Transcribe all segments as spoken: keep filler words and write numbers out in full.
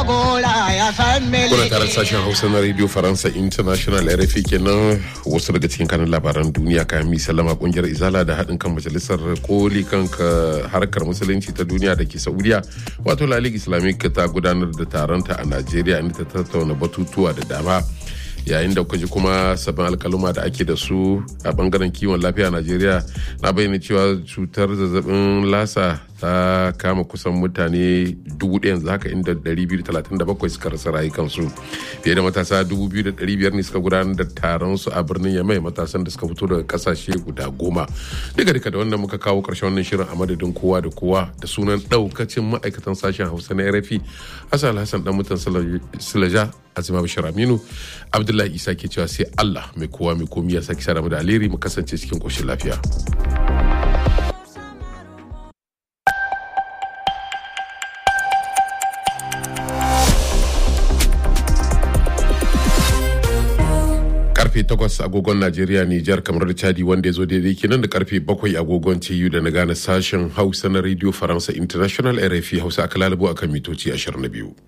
jagora ya san mele. Kuna tare sashen Hausa na Radio Faransa International R F I kenan. Wasu daga cikin kanin labaran duniya kayan mi sallama kungiyar Izala da haɗin kan majalisar koli kan harkar musulunci ta duniya da ke Saudiya wato La Ligue Islamic ta gudanar da taronta a Najeriya inda ta tattauna batutuwa da dama. Yayin da kuka ji kuma sabbin alkaluma da ake da su a bangaren kiwon lafiya a Najeriya na bayyana cewa cutar zazzabin lasa ta kama kusan mutane dubu ɗaya yanzu haka inda ɗari biyu da talatin da bakwai suka rasa rayukansu. Fiye da matasa dubu biyu da ɗari biyar ne suka gudanar da taron su a birnin Yamai, matasan da suka fito daga kasashe guda goma. Duka duka da wannan muka kawo ƙarshen wannan shirin a madadin kowa da kowa da sunan ɗaukacin ma'aikatan sashen Hausa na R F I. Hassan Hassan dan mutan Silaja, Azima Bashir Aminu, Abdullahi Isa ke cewa sai Allah mai kowa mai komi ya saki sada mu da alheri mu kasance cikin koshin lafiya. Karfe takwas agogon Najeriya, Nijar, kamar da Chadi wanda ya zo daidai kenan da karfe bakwai agogon T U da na gane sashen Hausa na Radio Faransa International R F I Hausa aka lalabo akan mitoci ashirin da biyu.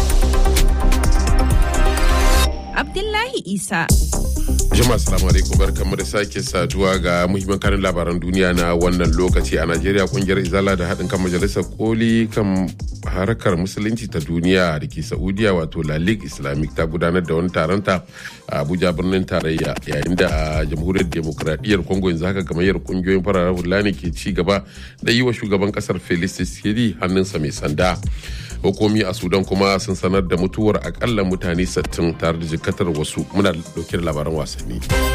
Abdullahi Isa. Jama'a assalamu alaikum, barkamu da sake saduwa ga muhimman kanin labaran duniya na wannan lokaci. A Najeriya kungiyar Izala da haɗin kan majalisar koli kan harkar musulunci ta duniya da ke Saudiya wato La Ligue Islamic ta gudanar da wani taronta a Abuja birnin tarayya, yayin da a jamhuriyar demokradiyyar Congo yanzu haka gamayyar kungiyoyin fararen hula ne ke ci gaba da yi wa shugaban kasar Felix Tshisekedi hannunsa mai sanda. Hukumi a Sudan kuma sun sanar da mutuwar akalla mutane sittin tare da jikatar wasu. Muna dauke da labaran wasanni.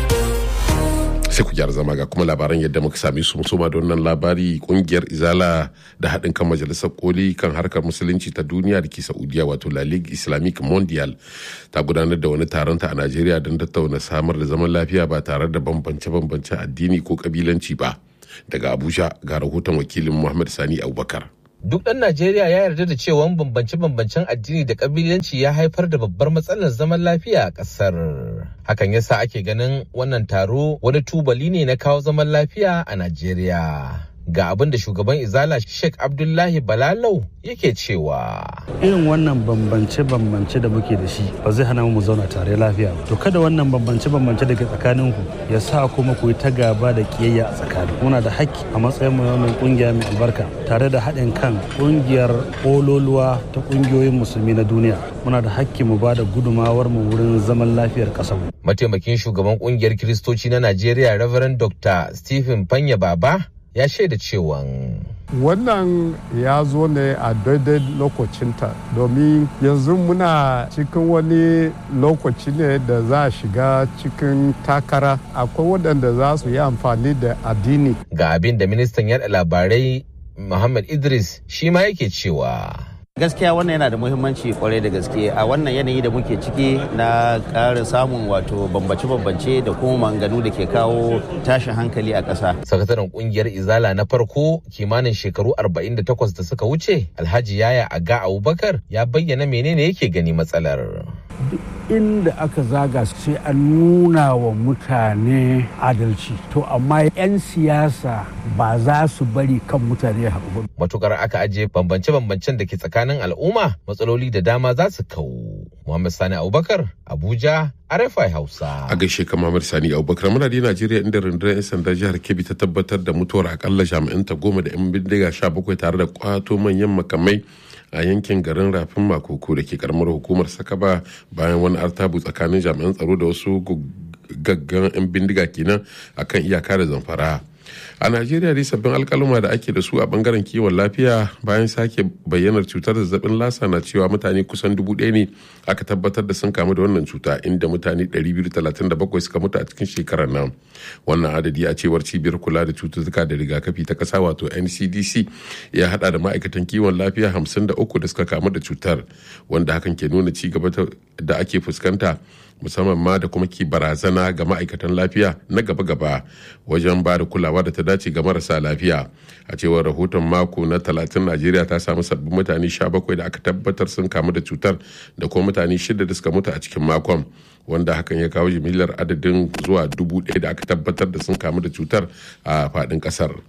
Sai ku gyara zama ga kuma labaran yadda muka sami su musoma da wannan labari. Kungiyar Izala da haɗin kan majalisar koli kan harkar musulunci ta duniya da ke Saudiya wato La Ligue Islamique Mondial ta gudanar da wani taronta a Najeriya don tattauna samar da zaman lafiya ba tare da bambance-bambance addini ko kabilanci ba. Daga Abuja ga rahoton wakilin Muhammad Sani Abubakar. Duk ɗan Najeriya ya yarda da cewa bambance-bambancen addini da ƙabilanci ya haifar da babbar matsalar zaman lafiya a ƙasar. Hakan yasa ake ganin wannan taro wani tubali ne na kawo zaman lafiya a Najeriya. Ga abin da shugaban Izala Sheikh Abdullahi Balalau yake cewa. Irin wannan bambance-bambance da muke da shi ba zai hana mu zauna tare lafiya ba. To kada wannan bambance-bambance da ke tsakaninku ya sa kuma ku yi ta gaba da kiyayya a tsakani. Muna da haƙƙi a matsayin mu na kungiya mai albarka tare da haɗin kan kungiyar ololuwa ta kungiyoyin musulmi na duniya. Muna da haƙƙi mu ba da gudumawar mu wurin zaman lafiyar ƙasar mu. Mataimakin shugaban kungiyar Kiristoci na Najeriya Reverend Doctor Stephen Panya Baba ya shaida cewa wannan ya zo ne a daidai lokacinta domin yanzu muna cikin wani lokaci ne da za a shiga cikin takara. Akwai waɗanda za su yi amfani da addini. Ga abin da ministan yaɗa labarai Muhammad Idris shi ma yake cewa. Gaskiya wannan yana da muhimmanci kwarai da gaske a wannan yanayi da muke ciki na ƙara samun wato bambance-bambance da kuma manganu da ke kawo tashin hankali a ƙasa. Sakataren ƙungiyar Izala na farko kimanin shekaru arba'in da takwas da suka wuce, Alhaji Yaya Aga Abubakar ya bayyana menene yake gani matsalar. Inda aka zaga sai an nuna wa mutane adalci, to amma 'yan siyasa ba za su bari kan mutane haƙuri. Matukar aka ajiye bambance-bambancen da ke tsakanin al'umma, matsaloli da dama za su kawo. Muhammad Sani Abubakar, Abuja, R F I Hausa. A gaishe ka Muhammad Sani Abubakar. Muna da Najeriya inda rundunar 'yan sanda jihar Kebbi ta tabbatar da mutuwar akalla jami'an ta goma da 'yan bindiga sha bakwai tare da kwato manyan makamai a yankin garin Rafin Makoko da ke karamar hukumar Sakaba bayan wani artabu tsakanin jami'an tsaro da wasu gaggan 'yan bindiga kenan akan iyaka da Zamfara. A Najeriya dai sabbin alkaluma da ake da su a bangaren kiwon lafiya bayan sake bayyanar cutar zazzabin lasa na cewa mutane kusan dubu ɗaya ne aka tabbatar da sun kamu da wannan cuta, inda mutane ɗari biyu da talatin da bakwai suka mutu a cikin shekarar nan. Wannan adadi a cewar cibiyar kula da cututtuka da rigakafi ta ƙasa wato N C D C ya hada da ma'aikatan kiwon lafiya hamsin da uku da suka kamu da cutar, wanda hakan ke nuna ci gaba da ake fuskanta musamman ma da kuma ke barazana ga ma'aikatan lafiya na gaba-gaba wajen ba da kulawa da ta dace ga marasa lafiya. A cewar rahoton mako na talatin, Najeriya ta samu sabbin mutane sha bakwai da aka tabbatar sun kamu da cutar da kuma mutane shida da suka mutu a cikin makon, wanda hakan ya kawo jimillar adadin zuwa dubu ɗaya da aka tabbatar da sun kamu da cutar a faɗin ƙasar.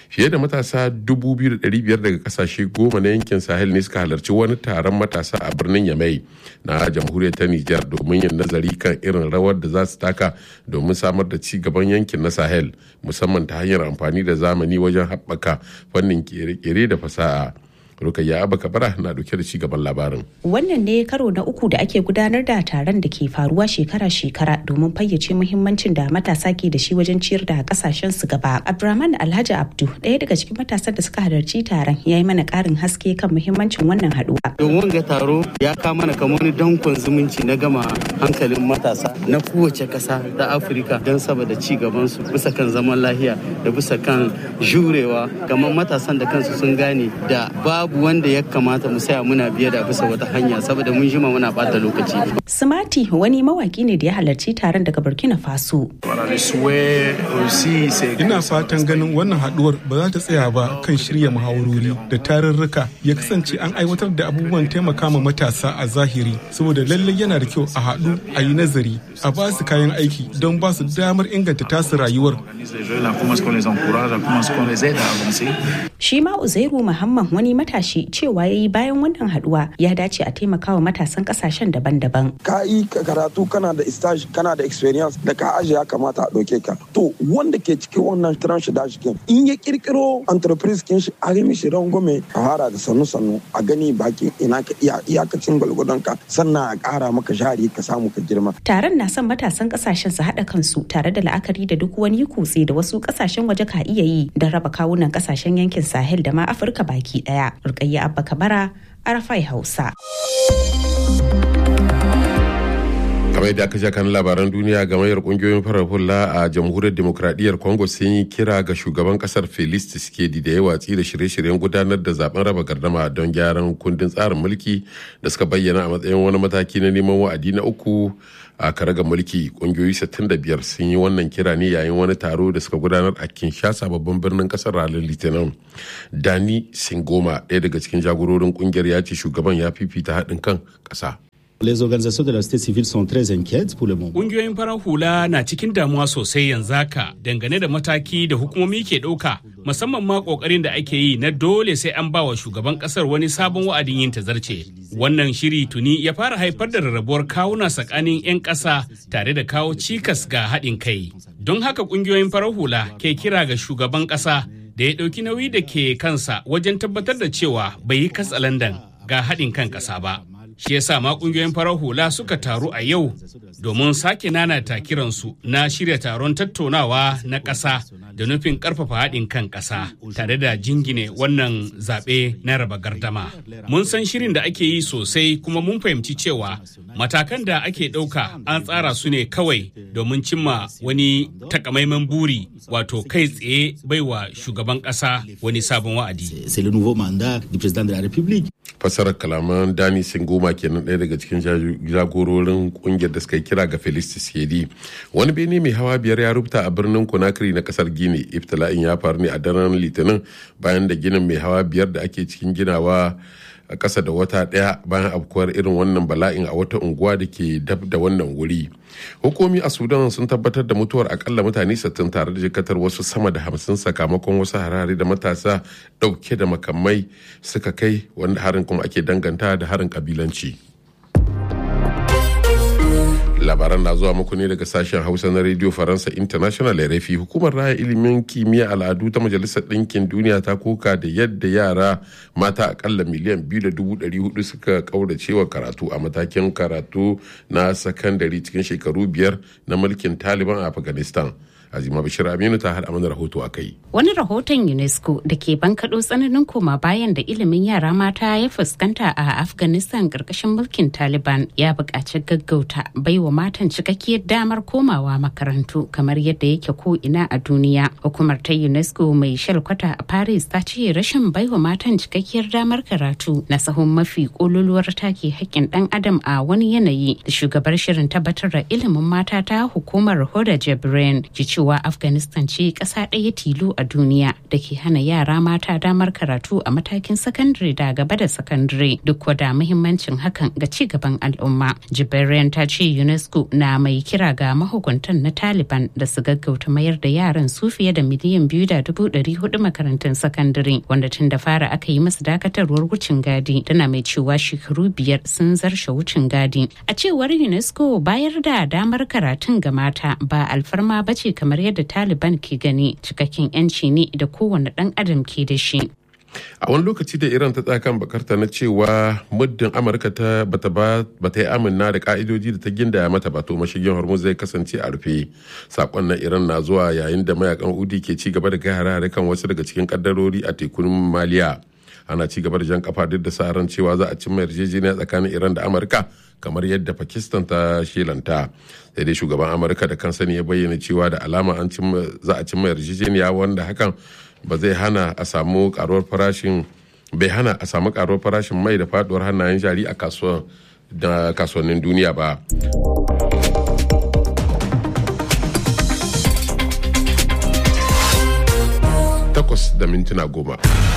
Fiye da matasa dubu biyu da ɗari biyar daga kasashe goma na yankin Sahel ne suka halarci wani taron matasa a birnin Yamai na jamhuriyar ta Nijar domin yin nazari kan irin rawar da za su taka domin samar da ci gaban yankin na Sahel, musamman ta hanyar amfani da zamani wajen haɓaka fannin kere-kere da fasaha. Rukayya Abba Kabara na dauke da ci gaban labarin. Wannan ne karo na uku da ake gudanar da taron da ke faruwa shekara-shekara domin fayyace muhimmancin da matasa ke da shi wajen ciyar da kasashen su gaba. Abdurrahman Alhaji Abdu, ɗaya daga cikin matasan da suka halarci taron, ya yi mana ƙarin haske kan muhimmancin wannan haɗuwa. Don wanga taro ya kama mana kamar wani dankon zumunci na gama hankalin matasa na kowace ƙasa ta Afirka don saboda ci gaban su bisa kan zaman lafiya da bisa kan jurewa. Kamar matasan da kansu sun gane da ba babu wanda ya kamata mu saya muna biye da bisa wata hanya saboda mun jima muna bata lokaci. Sumati wani mawaki ne da ya halarci taron daga Burkina Faso. Ina fatan ganin wannan haduwar ba za ta tsaya ba kan shirya muhawarori da tarurruka, ya kasance an aiwatar da abubuwan taimaka ma matasa a zahiri, saboda lallai yana da kyau a haɗu a yi nazari, a ba su kayan aiki don ba su damar inganta tasu rayuwar. Shi ma Uzairu Muhammad wani matashi cewa ya yi bayan wannan haduwa ya dace a taimakawa matasan kasashen daban-daban. Ka yi karatu, kana da stage, kana da experience da ka aje ya kamata a ɗauke ka. To wanda ke cikin wannan tranche da shi in ya kirkiro entreprise kin shi a rimi shi rangwame a fara da sannu-sannu a gani bakin ina ka iya iyakacin gwalgwadon ka sannan a ƙara maka jari ka samu ka girma. Taron na son matasan kasashen su haɗa kansu tare da la'akari da duk wani kutse da wasu kasashen waje ka iya yi don raba kawunan kasashen yankin Sahel da ma Afirka baki ɗaya. Rukayya Abba Kabara, Arafai Hausa. Kamar yadda aka kan labaran duniya, gamayyar kungiyoyin farar hula a jamhuriyar demokradiyyar Congo sun yi kira ga shugaban kasar Felix Tshisekedi da ya watsi da shirye-shiryen gudanar da zaben raba gardama don gyaran kundin tsarin mulki da suka bayyana a matsayin wani mataki na neman wa'adi na uku a karagar mulki. Kungiyoyi sittin da biyar sun yi wannan kira ne yayin wani taro da suka gudanar a Kinshasa, babban birnin kasar, ranar Litinin. Dani Singoma, ɗaya daga cikin jagororin kungiyar, ya ce shugaban ya fifita haɗin kan ƙasa. Les organisations de la société civile sont très inquiètes pour le moment. Ƙungiyoyin farar hula na cikin damuwa sosai yanzu haka dangane da mataki da hukumomi ke ɗauka, musamman ma ƙoƙarin da ake yi na dole sai an ba wa shugaban ƙasar wani sabon wa'adin yin tazarce. Wannan shiri tuni ya fara haifar da rarrabuwar kawuna tsakanin 'yan ƙasa tare da kawo cikas ga haɗin kai. Don haka ƙungiyoyin farar hula ke kira ga shugaban ƙasa da ya ɗauki nauyi da ke kansa wajen tabbatar da cewa bai yi katsalandan ga haɗin kan ƙasa ba. Shi yasa ma kungiyoyin farar hula suka taru a yau domin sake nanata kiransu na shirya taron tattaunawa na ƙasa da nufin ƙarfafa haɗin kan ƙasa tare da jingine wannan zaɓe na raba gardama. Mun san shirin da ake yi sosai kuma mun fahimci cewa matakan da ake ɗauka an tsara su ne kawai domin cimma wani takamaiman buri, wato kai tsaye baiwa shugaban ƙasa wani sabon wa'adi. Fasarar kalaman Dani Singoma kenan, ɗaya daga cikin jagororin kungiyar da suka yi kira ga Felix Tshisekedi. Wani bene mai hawa biyar ya rubuta a birnin Conakry na kasar Gini. Iftila'in ya faru ne a daren Litinin bayan da ginin mai hawa biyar da ake cikin ginawa a ƙasa da wata ɗaya bayan afkuwar irin wannan bala'in a wata unguwa da ke dab da wannan wuri. Hukumi a Sudan sun tabbatar da mutuwar akalla mutane sittin tare da jikatar wasu sama da hamsin sakamakon wasu harare da matasa ɗauke da makamai suka kai, wanda harin kuma ake danganta da harin kabilanci. Labaran na zuwa muku ne daga sashen Hausa na Radio Faransa International R F I. Hukumar raya ilimin kimiyya al'adu ta Majalisar Ɗinkin Duniya ta koka da yadda yara mata akalla miliyan biyu da dubu ɗari hudu suka kaurace wa karatu a matakin karatu na sakandare cikin shekaru biyar na mulkin Taliban a Afghanistan. Azima Bashir Aminu ta haɗa mana rahoto a kai. Wani rahoton UNESCO da ke bankaɗo tsananin koma bayan da ilimin yara mata ya fuskanta a Afghanistan ƙarƙashin mulkin Taliban ya buƙaci gaggauta baiwa matan cikakkiyar damar komawa makarantu kamar yadda yake ko ina a duniya. Hukumar ta UNESCO mai shalkwata a Paris ta ce rashin baiwa matan cikakkiyar damar karatu na sahun mafi ƙololuwar take haƙƙin ɗan adam a wani yanayi da shugabar shirin tabbatar da ilimin mata ta hukumar Hoda Jibrin cewa Afghanistan ce ƙasa ɗaya tilo a duniya da ke hana yara mata damar karatu a matakin sakandare da gaba da sakandare duk da muhimmancin hakan ga ci gaban al'umma. Jibril ta ce UNESCO na mai kira ga mahukuntan na Taliban da su gaggauta mayar da yaran su fiye da miliyan biyu da dubu ɗari hudu makarantun sakandare wanda tun da fara aka yi masa dakatarwar wucin gadi tana mai cewa shekaru biyar sun zarshe wucin gadi. A cewar UNESCO bayar da damar karatun ga mata ba alfarma bace kamar yadda Taliban ke gani, cikakken 'yanci ne da kowane ɗan adam ke da shi. A wani lokaci da Iran ta tsakan bakarta na cewa muddin Amurka ta bata bata yi amina da ka'idoji da ta gindaya mata ba to mashigin Hormuz zai kasance a rufe. Sakon na Iran na zuwa yayin da mayakan Houthi ke ci gaba da kai hare kan wasu daga cikin kaddarori a tekun Maliya. Ana ci gaba da jan kafa duk da sa ran cewa za a cimma yarjejeniya tsakanin Iran da Amurka kamar yadda Pakistan ta shelanta. Sai dai shugaban Amurka da kansa ne ya bayyana cewa da alama an za a cimma yarjejeniya wanda hakan ba zai hana a samu karuwar farashin bai hana a samu karuwar farashin mai da faduwar hannayen jari a da kasuwannin duniya ba. Takwas da mintuna goma.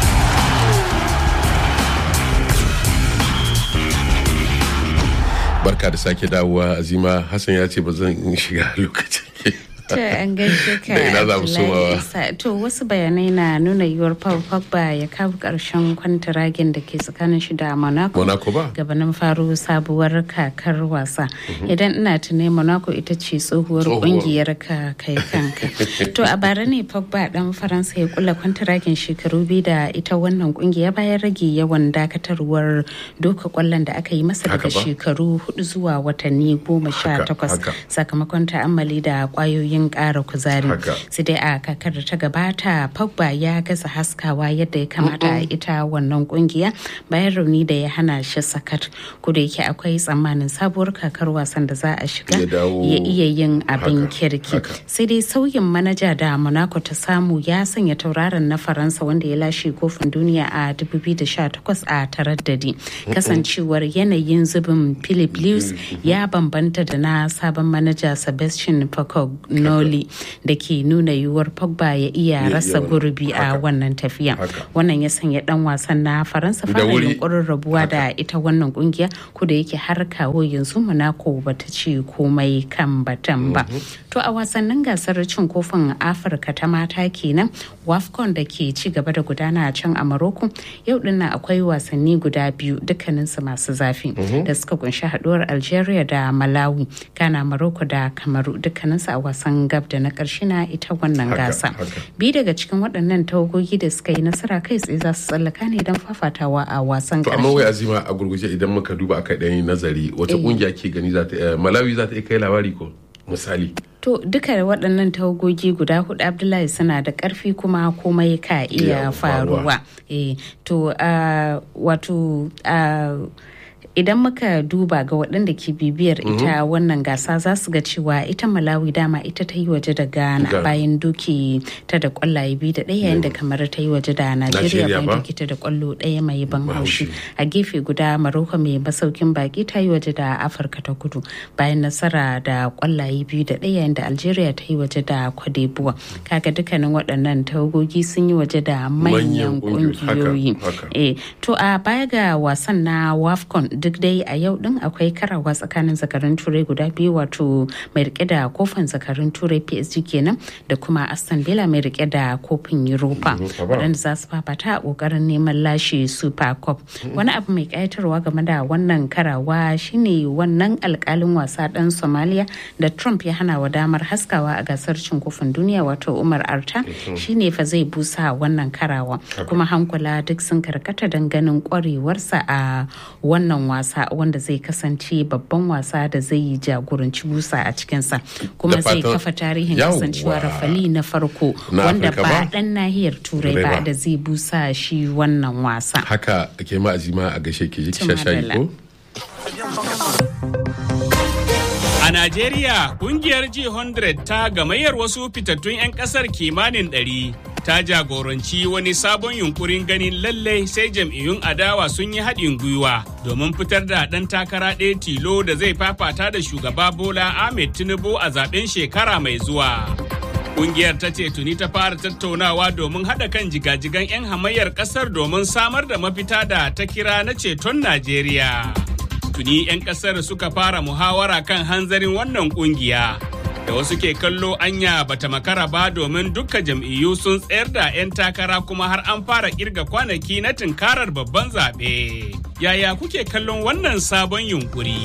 Barka da sake dawowa. Azima Hassan ya ce ba zan shiga lokacin To an gaishe ka Abdullahi. To wasu bayanai na nuna yiwuwar Paul Pogba ya kawo ƙarshen kwantaragin da ke tsakanin shi da Monaco. Monaco ba? Gabanin faro sabuwar kakar wasa. Idan ina tune Monaco ita ce tsohuwar kungiyar ka kai kanka. To a bara ne Pogba dan Faransa ya kula kwantaragin shekaru biyu da ita wannan kungiya bayan rage yawan dakatarwar doka kwallon da aka yi masa daga shekaru hudu zuwa watanni goma sha takwas sakamakon ta'ammali da kwayoyin ƙara kuzari. Sai dai a kakar da ta gabata Pogba ya gaza haskawa yadda ya kamata a ita wannan kungiya bayan rauni da ya hana shi sakat. Kuda yake akwai tsammanin sabuwar kakar wasan da za a shiga ya iya yin abin kirki. Sai dai sauyin manaja da Monaco ta samu ya sanya tauraron na Faransa wanda ya lashe kofin duniya a dubu biyu da sha takwas a taraddadi. Kasancewar yanayin zubin Philip Lewis ya bambanta da na sabon manaja Sebastian Pocognoli da ke nuna yiwuwar Pogba ya iya rasa gurbi a wannan tafiya. Wannan ya sanya dan wasan na Faransa fara yunkurin rabuwa da ita wannan kungiya kuda yake har kawo yanzu Monaco bata ce komai kan batan ba. To a wasannin gasar cin kofin Afirka ta mata kenan WAFCON da ke ci gaba da gudana a can a Morocco yau dinnan akwai wasanni guda biyu dukkaninsu masu zafi da suka kunshi haduwar Algeria da Malawi, kana Morocco da Kamaru dukkaninsu a wasan gab da na karshe na ita wannan gasa. Biyu daga cikin waɗannan tawagogi da suka yi nasara kai tsaye za su tsallaka ne don fafatawa a wasan karshe. To amma wai Azima a gurguje idan muka duba aka ɗan nazari wata kungiya ke gani za ta Malawi za ta iya kai labari ko misali. To duka waɗannan tawagogi guda hudu Abdullahi suna da ƙarfi kuma komai ka iya faruwa. Eh, to uh, wato uh, idan muka duba ga waɗanda ke bibiyar ita wannan gasa za su ga cewa ita Malawi dama ita ta yi waje da Ghana bayan duki ta da kwallaye biyu da ɗaya yayin da kamar ta yi waje da Najeriya bayan duki ta da kwallo ɗaya mai ban haushi. A gefe guda Morocco mai masaukin baki ta yi waje da Afirka ta Kudu bayan nasara da kwallaye biyu da ɗaya yayin da Algeria ta yi waje da Cote d'Ivoire. Kaga dukkanin waɗannan tawagogi sun yi waje da manyan ƙungiyoyi. Eh, to a baya ga wasan na WAFCON duk dai a yau din akwai karawa tsakanin zakarun turai guda biyu wato mai rike da kofin zakarun turai P S G kenan da kuma Aston Villa mai rike da kofin Europa waɗanda za su fafata a kokarin neman lashe Super Cup. Wani abu mai kayatarwa game da wannan karawa shine wannan alkalin wasa dan Somalia da Trump ya hana wa damar haskawa a gasar cin kofin duniya wato Umar Arta shine fa zai busa wannan karawa kuma hankula duk sun karkata don ganin kwarewarsa a wannan wasa wanda zai kasance babban wasa da zai yi jagoranci busa a cikinsa kuma zai kafa tarihin kasancewa rafali na farko wanda ba dan nahiyar turai ba da zai busa shi wannan wasa. Haka ke ma Azima a gashe ke ji shashayi ko? A Najeriya, kungiyar G one hundred ta gamayyar wasu fitattun 'yan kasar kimanin ɗari ta jagoranci wani sabon yunkurin ganin lallai sai jam'iyyun adawa sun yi haɗin gwiwa domin fitar da ɗan takara ɗaya tilo da zai fafata da shugaba Bola Ahmed Tinubu a zaben shekara mai zuwa. Kungiyar ta ce tuni ta fara tattaunawa domin haɗa kan jigajigan 'yan hamayyar ƙasar domin samar da mafita da ta kira na ceton Najeriya. Tuni 'yan ƙasar suka fara muhawara kan hanzarin wannan kungiya. Da wasu ke kallo anya bata makara ba domin dukkan jam'iyyu sun tsayar da 'yan takara kuma har an fara kirga kwanaki na tunkarar babban zaɓe. Yaya kuke kallon wannan sabon yunkuri?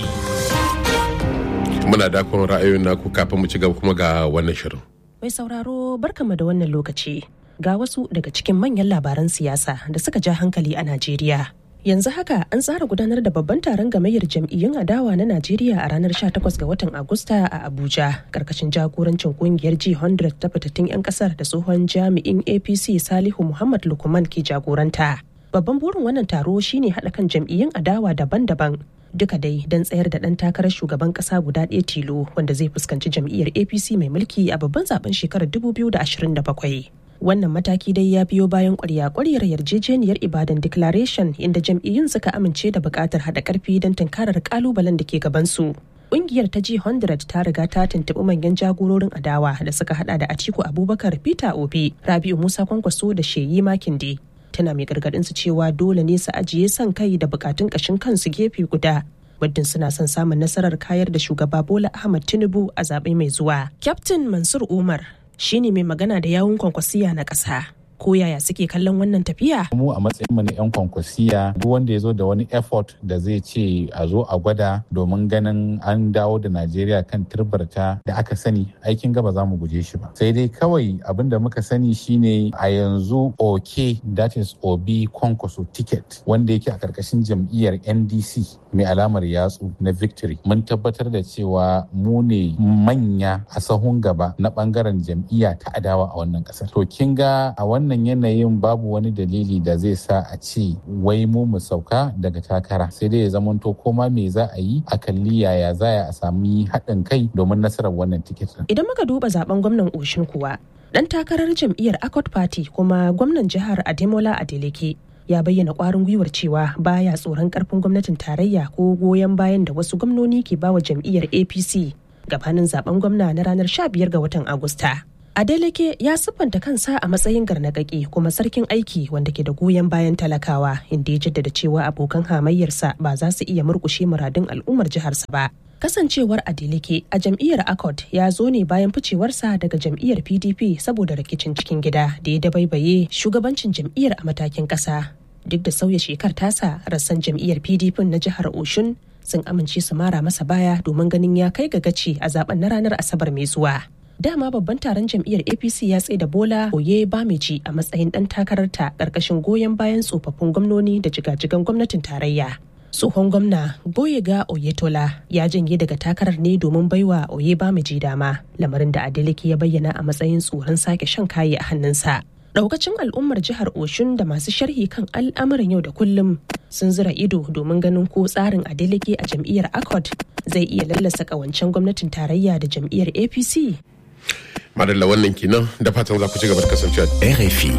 Muna dakon ra'ayoyin naku kafin mu ci gaba kuma ga wannan shirin. Mai sauraro barkama da wannan lokaci ga wasu daga cikin manyan labaran siyasa da suka ja hankali a Najeriya. Yanzu haka an tsara gudanar da babban taron gamayyar jam'iyyun adawa na Najeriya a ranar sha takwas ga watan Agusta a Abuja, karkashin jagorancin kungiyar G one hundred ta fitattun 'yan kasar da tsohon jami'in A P C Salihu Muhammad Lukman ke jagoranta. Babban burin wannan taro shine haɗa kan jam'iyyun adawa daban-daban, duka dai don tsayar da ɗan takarar shugaban ƙasa guda ɗaya tilo wanda zai fuskanci jam'iyyar A P C mai mulki a babban zaben shekarar dubu biyu da ashirin da bakwai. Wannan mataki dai ya biyo bayan ƙwarya-ƙwaryar yarjejeniyar Ibadan Declaration inda jam'iyyun suka amince da buƙatar haɗa ƙarfi don tunkarar ƙalubalen da ke gabansu. Ƙungiyar ta G one hundred ta riga ta tuntuɓi manyan jagororin adawa da suka haɗa da Atiku Abubakar, Peter Obi, Rabi'u Musa Kwankwaso da Sheyi Makinde. Tana mai gargaɗin su cewa dole ne su ajiye son kai da buƙatun ƙashin kansu gefe guda. Muddin suna son samun nasarar kayar da shugaba Bola Ahmed Tinubu a zaɓe mai zuwa. Kyaftin Mansur Umar shine mai magana da yawun kwankwasiya na ƙasa. Ko yaya suke kallon wannan tafiya? Mu a matsayin mu na 'yan kwankwasiya duk wanda ya zo da wani effort da zai ce a zo a gwada domin ganin an dawo da Najeriya kan turbarta da aka sani aikin gaba za mu guje shi ba. Sai dai kawai abin da muka sani shine a yanzu OK, that is Obi Kwankwaso ticket wanda yake a karkashin jam'iyyar N D C mai alamar yatsu na victory. Mun tabbatar da cewa mu ne manya a sahun gaba na bangaren jam'iyya ta adawa a wannan kasar. To kin ga a wannan wannan yanayin babu wani dalili da zai sa a ce wai mu mu sauka daga takara, sai dai ya zamanto koma me za a yi a kalli yaya za a sami haɗin kai domin nasarar wannan tiket. Idan muka duba zaben gwamnan Oshin kuwa, dan takarar jam'iyyar Accord Party kuma gwamnan jihar Ademola Adeleke ya bayyana ƙwarin gwiwar cewa baya tsoron ƙarfin gwamnatin tarayya ko goyon bayan da wasu gwamnoni ke bawa jam'iyyar A P C gabanin zaben gwamna na ranar sha biyar ga watan Agusta. Adeleke ya siffanta kansa a matsayin garnagaki kuma sarkin aiki wanda ke da goyon bayan talakawa, inda ya jaddada cewa abokan hamayyarsa ba za su iya murƙushe muradun al'ummar jiharsa ba. Kasancewar Adeleke a jam'iyyar Accord ya zo ne bayan ficewarsa daga jam'iyyar P D P saboda rikicin cikin gida da ya dabaibaye shugabancin jam'iyyar a matakin ƙasa. Duk da sauya shekar tasa, rassan jam'iyyar P D P na jihar Oshun sun amince su mara masa baya domin ganin ya kai ga gaci a zaben na ranar Asabar mai zuwa. Dama babban taron jam'iyyar A P C ya tsaye da Bola Oyebamiji a matsayin ɗan takararta ƙarƙashin goyon bayan tsofaffin gwamnoni da jigajigan gwamnatin tarayya. Tsohon gwamna Boyega Oyetola ya janye daga takarar ne domin baiwa Oyebamiji dama, lamarin da Adeleke ya bayyana a matsayin tsoron sake shan kayi a hannunsa. Daukacin al'ummar jihar Oshun da masu sharhi kan al'amuran yau da kullum sun zira ido domin ganin ko tsarin Adeleke a jam'iyyar Accord zai iya lallasa ƙawancen gwamnatin tarayya da jam'iyyar A P C. Madalla wannan kenan da fatan za ku ci gaba da kasancewa R F I.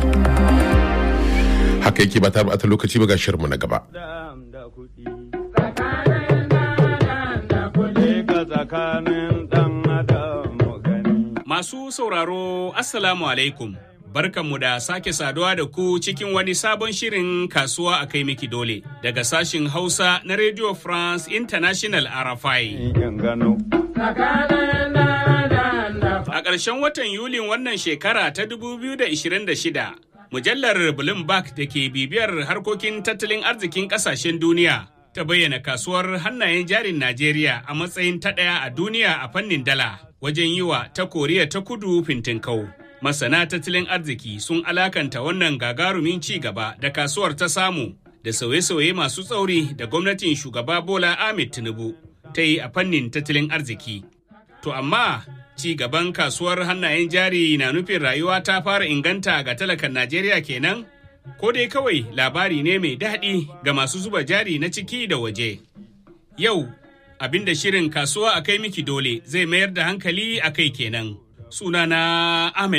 Haka yake ba ta bata lokaci ba ga shirinmu na gaba. Masu sauraro, Assalamu alaikum. Barkanmu da sake saduwa da ku cikin wani sabon shirin kasuwa a kai miki dole daga sashin Hausa na Radio France International R F I. A ƙarshen watan Yulin wannan shekara ta dubu biyu da ishirin da shida, mujallar Bloomberg da ke bibiyar harkokin tattalin arzikin ƙasashen duniya ta bayyana kasuwar hannayen jarin Najeriya a matsayin ta ɗaya a duniya a fannin dala wajen yi wa ta Koriya ta Kudu fintinkau. Masana tattalin arziki sun alakanta wannan gagarumin ci gaba da kasuwar ta samu da sauye-sauye masu tsauri da gwamnatin shugaba Bola Ahmed Tinubu ta yi a fannin tattalin arziki. To amma ci gaban kasuwar hannayen jari na nufin rayuwa ta fara inganta ga talakan Najeriya kenan? Ko dai kawai labari ne mai daɗi ga masu zuba jari na ciki da waje. Yau, abinda shirin kasuwa a kai miki dole zai mayar da hankali a kai kenan. Sunana Ahmed